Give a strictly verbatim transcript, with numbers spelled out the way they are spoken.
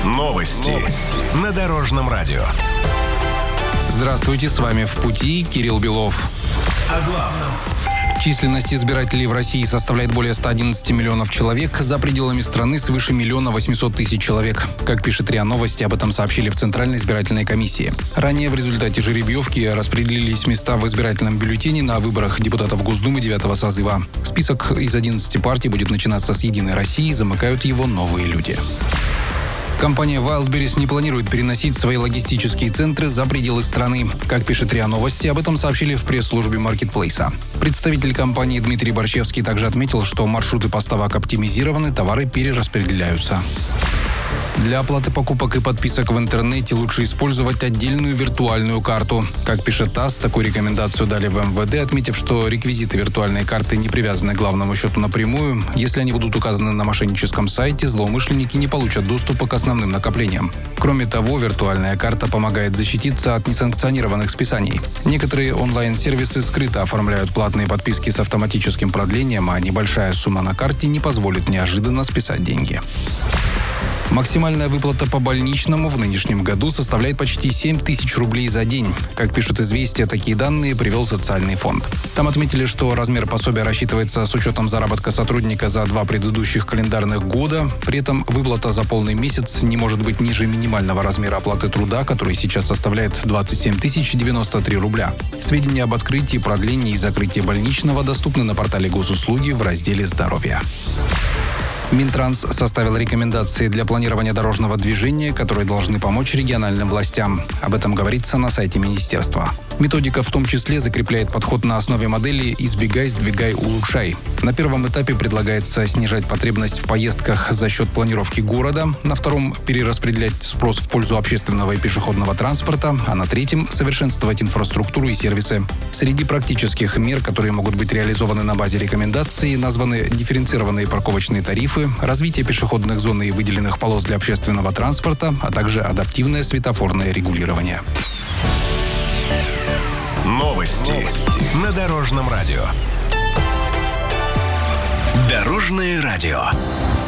Новости на Дорожном радио. Здравствуйте, с вами «В пути» Кирилл Белов. О главном. Численность избирателей в России составляет более ста одиннадцати миллионов человек. За пределами страны свыше миллиона восьмисот тысяч человек. Как пишет РИА Новости, об этом сообщили в Центральной избирательной комиссии. Ранее в результате жеребьевки распределились места в избирательном бюллетене на выборах депутатов Госдумы девятого созыва. Список из одиннадцати партий будет начинаться с «Единой России», замыкают его новые люди. Компания Wildberries не планирует переносить свои логистические центры за пределы страны. Как пишет РИА Новости, об этом сообщили в пресс-службе маркетплейса. Представитель компании Дмитрий Борщевский также отметил, что маршруты поставок оптимизированы, товары перераспределяются. Для оплаты покупок и подписок в интернете лучше использовать отдельную виртуальную карту. Как пишет ТАСС, такую рекомендацию дали в эм вэ дэ, отметив, что реквизиты виртуальной карты не привязаны к главному счету напрямую. Если они будут указаны на мошенническом сайте, злоумышленники не получат доступа к основным накоплениям. Кроме того, виртуальная карта помогает защититься от несанкционированных списаний. Некоторые онлайн-сервисы скрыто оформляют платные подписки с автоматическим продлением, а небольшая сумма на карте не позволит неожиданно списать деньги. Максимальная выплата по больничному в нынешнем году составляет почти семь тысяч рублей за день. Как пишут «Известия», такие данные привел Социальный фонд. Там отметили, что размер пособия рассчитывается с учетом заработка сотрудника за два предыдущих календарных года. При этом выплата за полный месяц не может быть ниже минимального размера оплаты труда, который сейчас составляет двадцать семь тысяч девяносто три рубля. Сведения об открытии, продлении и закрытии больничного доступны на портале Госуслуги в разделе «Здоровье». Минтранс составил рекомендации для планирования дорожного движения, которые должны помочь региональным властям. Об этом говорится на сайте министерства. Методика в том числе закрепляет подход на основе модели «избегай, сдвигай, улучшай». На первом этапе предлагается снижать потребность в поездках за счет планировки города, на втором – перераспределять спрос в пользу общественного и пешеходного транспорта, а на третьем – совершенствовать инфраструктуру и сервисы. Среди практических мер, которые могут быть реализованы на базе рекомендаций, названы дифференцированные парковочные тарифы, развитие пешеходных зон и выделенных полос для общественного транспорта, а также адаптивное светофорное регулирование. Новости на Дорожном радио. Дорожное радио.